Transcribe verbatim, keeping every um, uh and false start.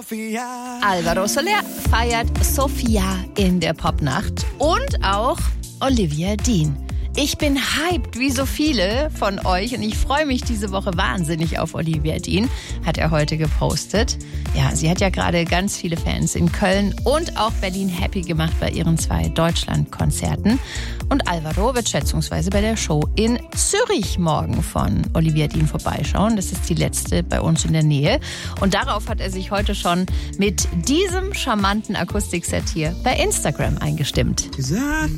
Alvaro Soler feiert Sofia in der Popnacht und auch Olivia Dean. Ich bin hyped, wie so viele von euch, und ich freue mich diese Woche wahnsinnig auf Olivia Dean, hat er heute gepostet. Ja, sie hat ja gerade ganz viele Fans in Köln und auch Berlin happy gemacht bei ihren zwei Deutschland-Konzerten. Und Alvaro wird schätzungsweise bei der Show in Zürich morgen von Olivia Dean vorbeischauen. Das ist die letzte bei uns in der Nähe. Und darauf hat er sich heute schon mit diesem charmanten Akustikset hier bei Instagram eingestimmt.